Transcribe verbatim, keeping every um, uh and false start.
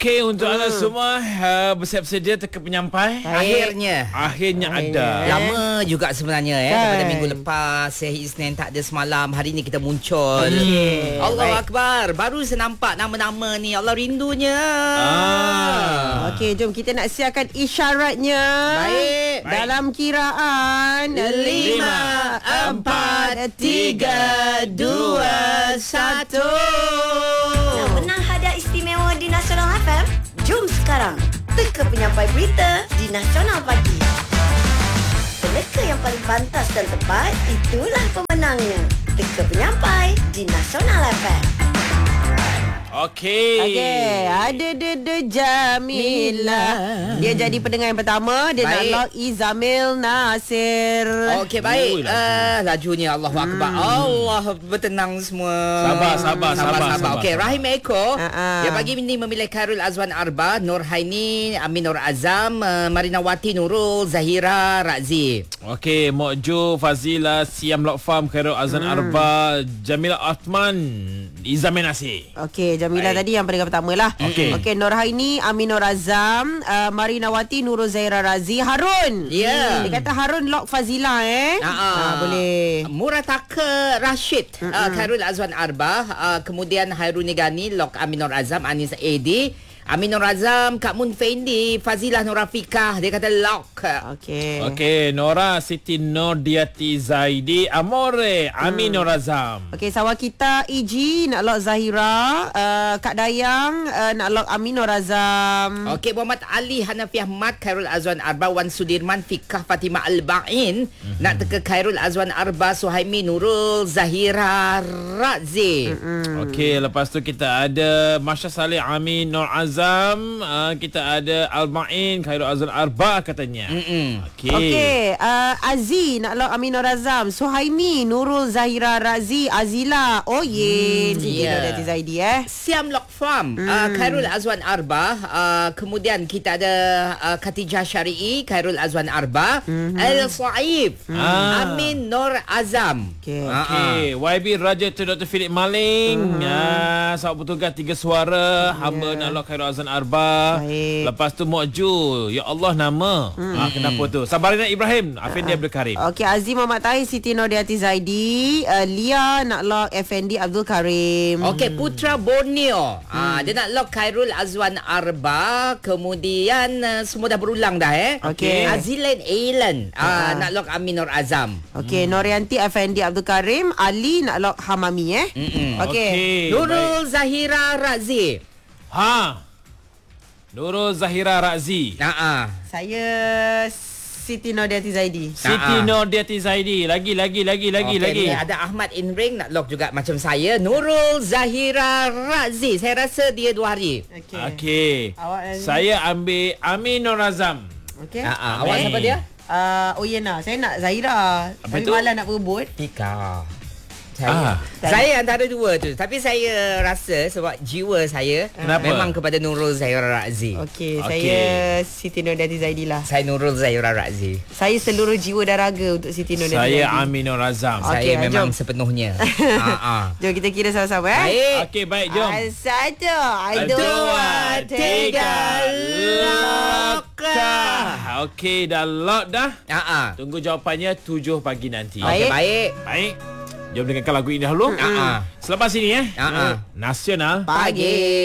Okey, untuk hmm. anda semua uh, bersiap sedia teka penyampai. Akhirnya. Akhirnya, Akhirnya ada. Lama juga sebenarnya ya. Kan. Daripada minggu lepas, Sehari Isnin tak ada semalam. Hari ni kita muncul. Okay. Allahu Baik. Akbar. Baru saya nampak nama-nama ni. Allah rindunya. Ah. Okey, jom kita nak siarkan isyaratnya. Baik. Dalam kiraan Lima, empat, tiga, dua, satu. Nak menang hadiah istimewa di Nasional F M? Jom sekarang teka penyampai berita di Nasional Pagi. Peneka yang paling pantas dan tepat, itulah pemenangnya. Teka penyampai di Nasional F M. Okey. Okey, ada Dede Jamila. Dia jadi pendengar yang pertama. Dia Baik. nak lock Izamil Nasir. Okey, baik. Ui, laju. Uh, lajunya Allahu Akbar. Allah bertenang semua. Sabar, sabar, sabar, sabar. Okey, Rahim Eko. Ha-ha. Yang pagi ini memilih Khairul Azwan Arba, Nur Haini, Amin Nur Azam, uh, Marinawati Nurul, Zahira Razi. Okey, Mok Jo, Fazila, Siam Lok Farm, Khairul Azan hmm. Arba, Jamila Othman, Izamin Nasir. Okey, Jamila Baik. tadi yang pendengar pertama lah. Okey. Okey, Nur Haini, Amin Nur Azam, uh, Marinawati Nurul Zaira Razi, Harun. Ya. Dia kata Harun lock Fazila eh. Ah, Ah, boleh. Murataka Rashid, uh, Khairul Azwan Arba, uh, kemudian Hairuni Gani, Lok Amin Nur Azam, Anis Edi, Amin Nur Azam, Kak Mun Fendi, Fazilah Nur Rafiqah, dia kata lock. Okey. Okey, Nora Siti Nordiati Zaidi, Amore, Amin Nur Azam. Okey, sawah kita E G nak lock Zahira, uh, Kak Dayang uh, nak lock Amin Nur Azam. Okey, Muhammad Ali Hanafi Ahmad, Khairul Azwan Arba, Wan Sudirman, Fikah Fatimah Al-Ba'in, mm-hmm. nak teka Khairul Azwan Arba, Suhaimi Nurul, Zahira Razi. Mm. Okey, lepas tu kita ada Masya Saleh, Amin Nur Azam, uh, kita ada Al-Ma'in, Khairul Azwan Arba katanya. Mm-mm. Okey. Okey, uh, Azi nak lock Amin Nur Azam, Suhaimi Nurul Zahira Razi, Azila. Oh ye, Hmm, Siti ya. Nurul Zaidi eh. Siam Lok Farm, mm. uh, Khairul Azwan Arba, uh, kemudian kita ada uh, Khatijah Syari'i, Khairul Azwan Arba, mm-hmm. Al-Saif, Ah. Amin Nur Azam. Okey. Okey, Y B Raja tu Doktor Philip Maling. Mm-hmm. Ah, sahabat bertugas tiga suara, hamba nak lock Khairul Azwan Arba. Baik. Lepas tu Mok Ju, ya Allah nama. Mm. Ah, kenapa tu? Sabarina Ibrahim, Afindi Abdul Karim. Okey, Azim Muhammad Tahir, Siti Nordiati Zaidi, uh, Lia nak lock Effendi Abdul Karim. Okey, Putra Borneo. Hmm. Ah, dia nak lock Khairul Azwan Arba, kemudian uh, semua dah berulang dah eh. Okey. Azilan Ailan ah, nak lock Amin Nur Azam. Okey, hmm. Norianti Effendi Abdul Karim, Ali nak lock Hamami eh. Mm-mm. Okey. Okey, Nurul Zahira Razi. Ha. Nurul Zahira Razi. Ha ah. Saya Siti Nordiati Zaidi. Siti Ah. Nordiati Zaidi. Lagi lagi lagi lagi Okey, lagi. ni ada Ahmad Inring nak lock juga macam saya. Nurul Zahira Razi. Saya rasa dia dua hari. Okey. Okey. Awak Azim. Saya ambil Amin Nur Azam. Okey. Ha ah. Amin. Awak siapa dia? Uh, oh Yena, saya nak Zahira. Apa Tapi tu? malah nak berebut. Tika. Saya. Ah. Saya antara dua tu. Tapi saya rasa sebab jiwa saya Kenapa? memang kepada Nurul Zahira Razi. Okey, Okey. saya Siti Nordiati Zaidi lah. Saya Nurul Zahira Razi. Saya seluruh jiwa dan raga untuk Siti Nordiati Zaidi. Saya Amin Nur Azam. Okey, Saya memang jom. sepenuhnya. ha ah. Jom kita kira sama-sama eh. Baik. Okey, baik, jom. Ah, Satu, Dua, dua, tiga, tiga. lockah. Okey, dah lock dah. Ha ah. Tunggu jawapannya tujuh pagi nanti. Okey, baik. Baik. Jom dengarkan lagu ini dahulu. Ah, ah. Selepas ini eh. Ah, ah. Nasional Pagi.